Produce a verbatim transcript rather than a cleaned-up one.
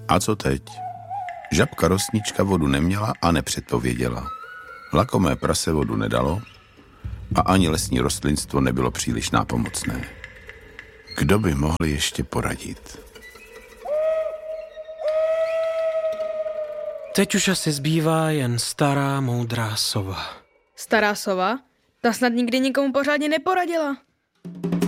A co teď? Žabka rosnička vodu neměla a nepředpověděla. Lakomé prase vodu nedalo a ani lesní rostlinstvo nebylo příliš nápomocné. Kdo by mohl ještě poradit? Teď už asi zbývá jen stará moudrá sova. Stará sova? Ta snad nikdy nikomu pořádně neporadila.